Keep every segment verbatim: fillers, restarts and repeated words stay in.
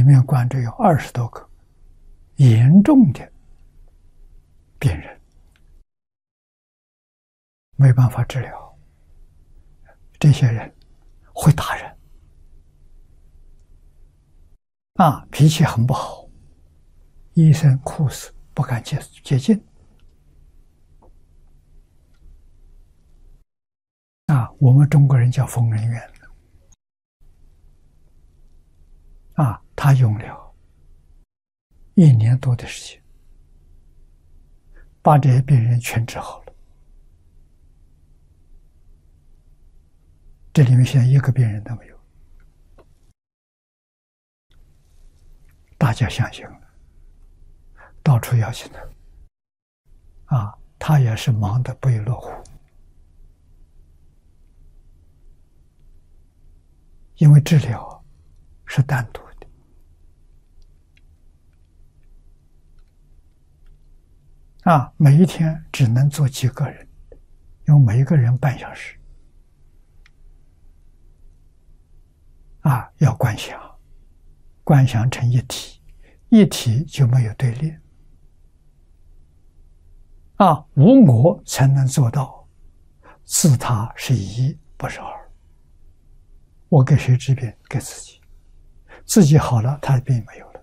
面关着有二十多个严重的病人，没办法治疗。这些人会打人，啊，脾气很不好，医生护士不敢接接近。啊，我们中国人叫疯人院。啊，他用了一年多的时间，把这些病人全治好了。这里面现在一个病人都没有，大家相信了，到处邀请他。啊，他也是忙得不亦乐乎，因为治疗是单独的。啊，每一天只能做几个人，用每一个人半小时。啊，要观想，观想成一体，一体就没有对立。啊，无我才能做到自他是一，不是二。我给谁治病？给自己，自己好了，他的病没有了。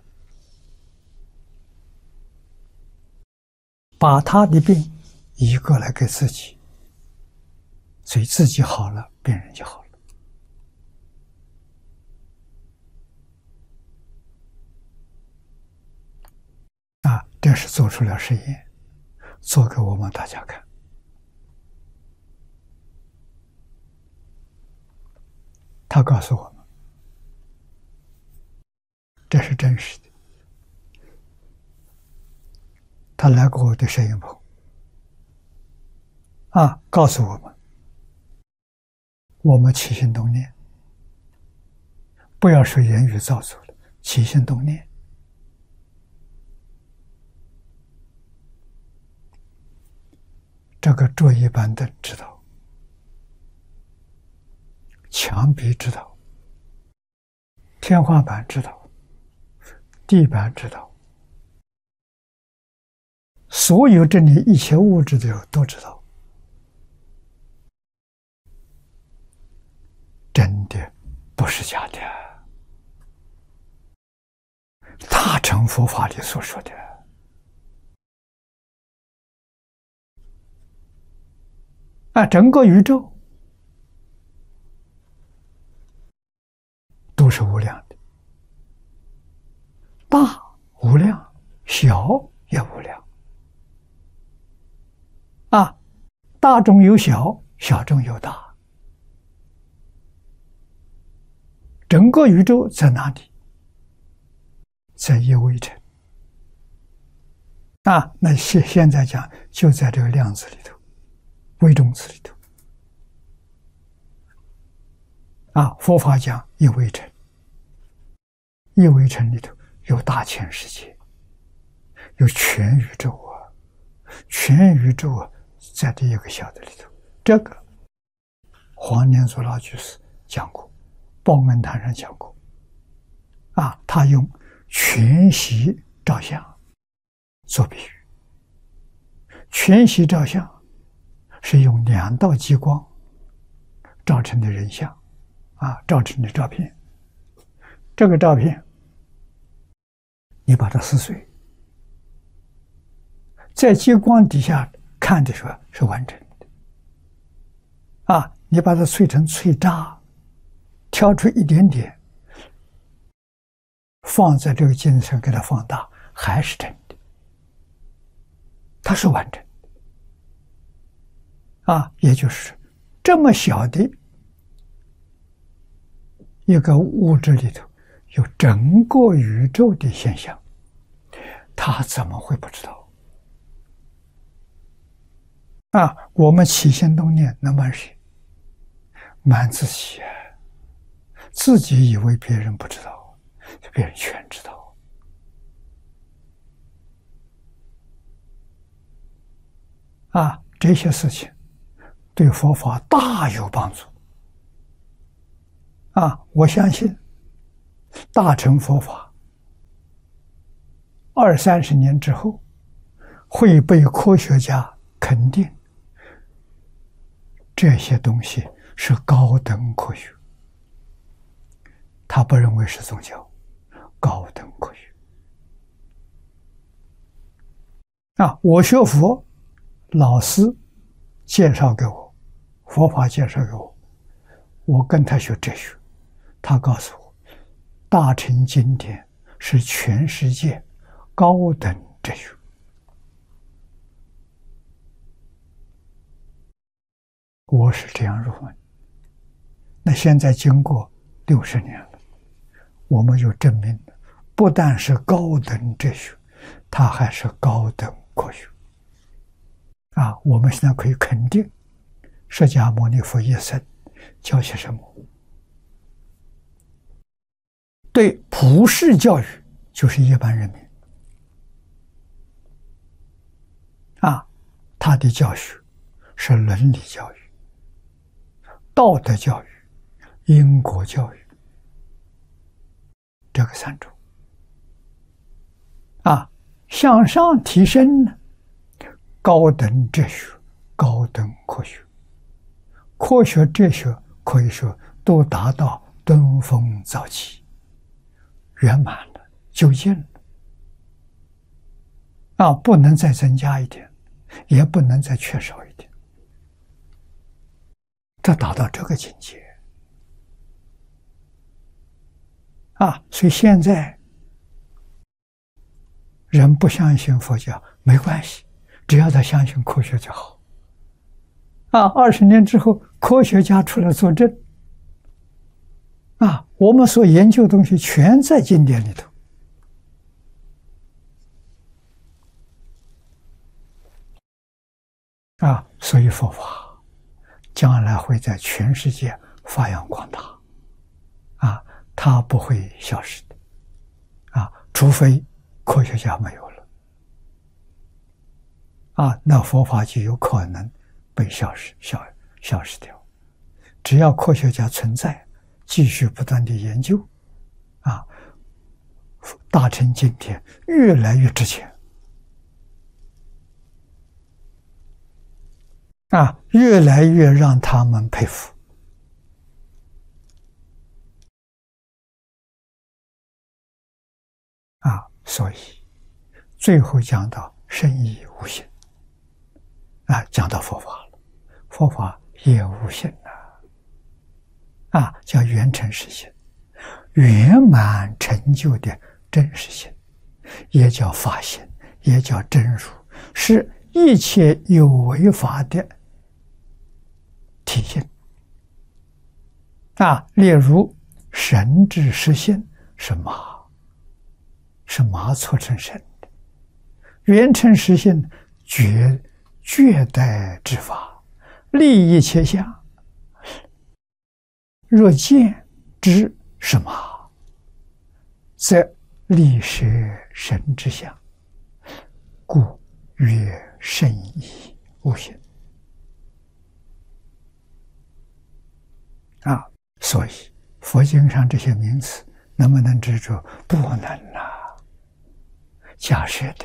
把他的病移过来给自己，所以自己好了，病人就好了。啊，这是做出了实验，做给我们大家看。他告诉我们，这是真实的。他来过我的摄影棚，啊，告诉我们，我们起心动念，不要说言语造作了，起心动念。这个桌椅板凳知道，墙壁知道，天花板知道，地板知道，所有这里一切物质的都知道。真的不是假的，大乘佛法里所说的。啊，整个宇宙都是无量的，大无量，小也无量。啊，大中有小，小中有大。整个宇宙在哪里？在一微尘。啊，那现现在讲就在这个量子里头。微中子里头，啊，佛法讲一微尘，一微尘里头有大千世界，有全宇宙啊，全宇宙啊，在这一个小的里头。这个黄念祖老居士讲过，报恩坛上讲过，啊，他用全息照相做比喻，全息照相是用两道激光照成的人像，啊，照成的照片。这个照片，你把它撕碎，在激光底下看的时候是完整的，啊，你把它碎成脆渣，挑出一点点，放在这个镜子上给它放大，还是真的，它是完整的。啊，也就是这么小的一个物质里头，有整个宇宙的现象，他怎么会不知道？啊，我们起心动念能瞒谁？瞒自己啊！自己以为别人不知道，别人全知道。啊，这些事情对佛法大有帮助。啊，我相信大乘佛法二三十年之后，会被科学家肯定，这些东西是高等科学。他不认为是宗教，高等科学。啊，我学佛，老师介绍给我，佛法介绍给我，我跟他学哲学，他告诉我，大乘经典是全世界高等哲学。我是这样入门。那现在经过六十年了，我们就证明了，不但是高等哲学，它还是高等科学。啊，我们现在可以肯定，释迦牟尼佛一生教些什么？对普世教育，就是一般人民。啊，他的教学是伦理教育、道德教育、因果教育，这个三种。啊，向上提升呢，高等哲学、高等科学，科学哲学可以说都达到登峰造极，圆满了，究竟了。啊，不能再增加一点，也不能再缺少一点，这达到这个境界。啊，所以现在人不相信佛教没关系，只要他相信科学就好。啊，二十年之后，科学家出来作证。啊，我们所研究的东西全在经典里头。啊，所以佛法将来会在全世界发扬光大。啊，它不会消失的。啊，除非科学家没有了。啊，那佛法就有可能被消失、消消失掉。只要科学家存在，继续不断的研究，啊，大乘经典越来越值钱。啊，越来越让他们佩服。啊，所以最后讲到深义无性。啊，讲到佛法了，佛法也无性啊，啊，叫圆成实性，圆满成就的真实性，也叫法性，也叫真如，是一切有为法的体现。啊，例如神之实性是马，是马搓成神的；圆成实性绝绝代之法，利一切相。若见之是马，则利舍神之相，故曰甚矣无性。啊，所以佛经上这些名词能不能执着？不能啊，假设的。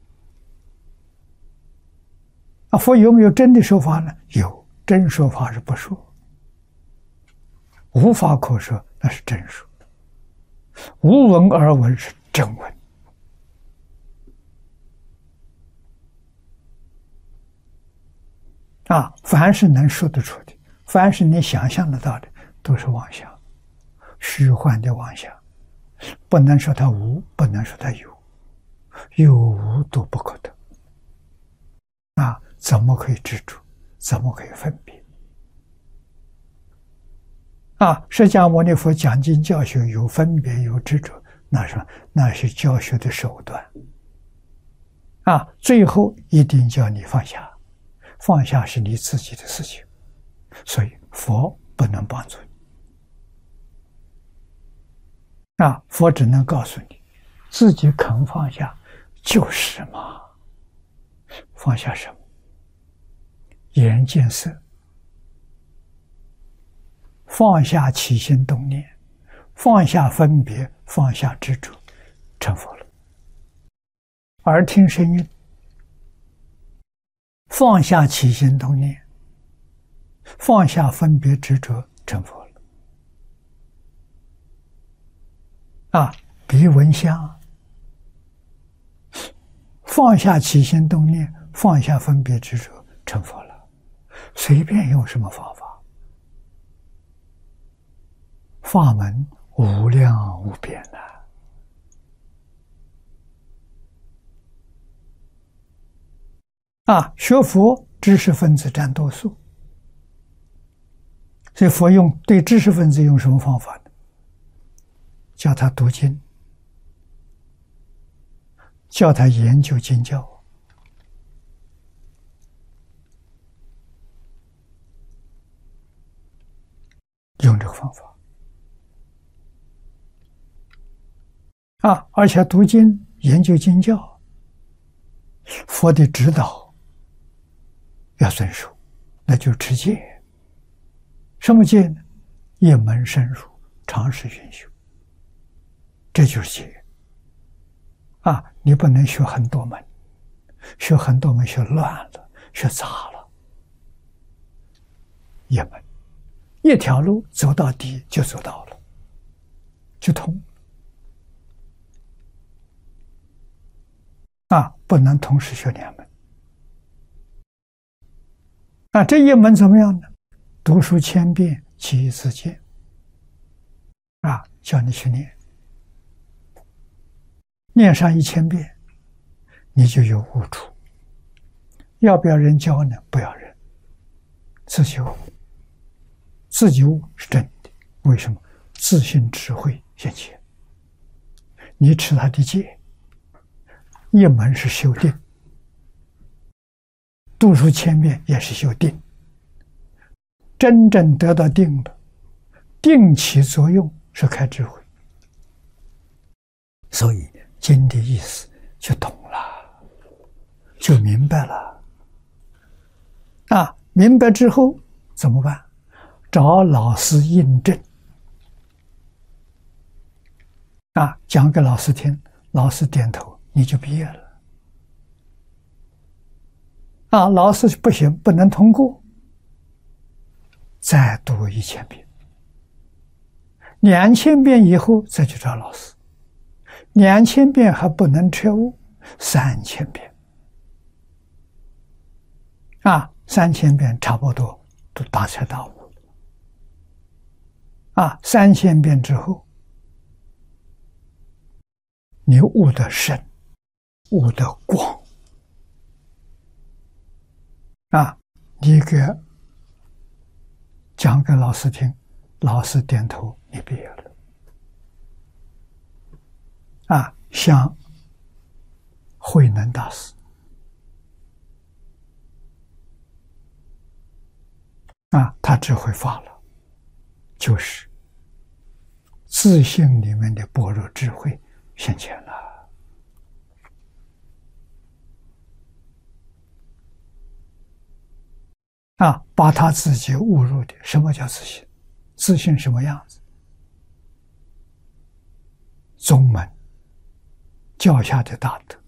啊，佛有没有真的说法呢？有，真说法是不说，无法可说，那是真说。无闻而闻是真闻。啊，凡是能说得出的，凡是你想象得到的，都是妄想，虚幻的妄想。不能说它无，不能说它有，有无都不可得。啊，怎么可以执着？怎么可以分别？啊，释迦牟尼佛讲经教学有分别有执着，那是那是教学的手段。啊，最后一定叫你放下，放下是你自己的事情，所以佛不能帮助你。啊，佛只能告诉你，自己肯放下就是嘛。放下什么？眼见色，放下起心动念，放下分别，放下执着，成佛了。 耳听声音，放下起心动念，放下分别执着，成佛了。啊，鼻闻香，放下起心动念，放下分别执着，成佛了。随便用什么方法，法门无量无边的。啊，学佛知识分子占多数，所以佛用对知识分子用什么方法呢？叫他读经，叫他研究经教，用这个方法啊，而且读经研究经教，佛的指导要遵守，那就持戒。什么戒呢？一门深入，常时熏修，这就是戒啊！你不能学很多门，学很多门学乱了，学杂了。一门一条路走到底就走到了，就通啊！不能同时学两门。啊，这一门怎么样呢？读书千遍，其义自见。啊，叫你去念，念上一千遍，你就有悟处。要不要人教呢？不要人，自己悟。自己悟是真的。为什么？自信智慧现前。你持他的戒，一门是修定，读书千遍也是修定。真正得到定了，定起作用是开智慧，所以经的意思就懂了，就明白了。啊，明白之后怎么办？找老师印证。啊，讲给老师听，老师点头，你就毕业了。啊，老师不行，不能通过，再读一千遍，两千遍以后再去找老师，两千遍还不能彻悟，三千遍，啊，三千遍差不多都大彻大悟了，啊，三千遍之后，你悟得深，悟得广，啊，你给讲给老师听，老师点头，你毕业了。啊，像慧能大师，啊，他智慧发了，就是自性里面的般若智慧现前了。啊，把他自己悟入的，什么叫自信？自信什么样子？宗门教下的大德，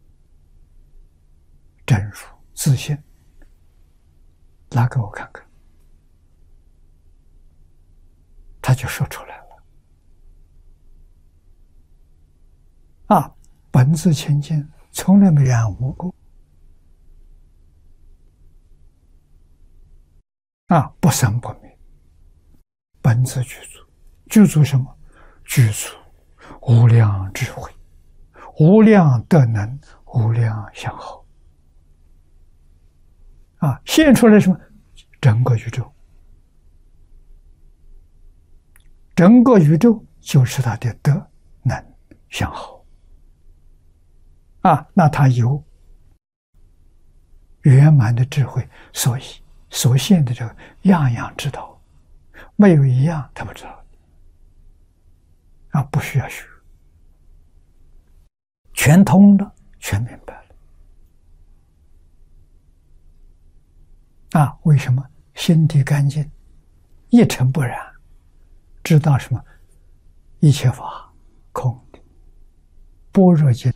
真如自信，拿给我看看，他就说出来了。啊，本自清净，从来没染污过。啊，不生不灭，本自具足，具足什么？具足无量智慧，无量德能，无量相好。啊，现出来什么？整个宇宙，整个宇宙就是他的德能相好。啊，那他有圆满的智慧，所以所现的这个样样知道，没有一样他不知道。啊，不需要学，全通了，全明白了。啊，为什么？心地干净，一尘不染，知道什么？一切法空的。般若经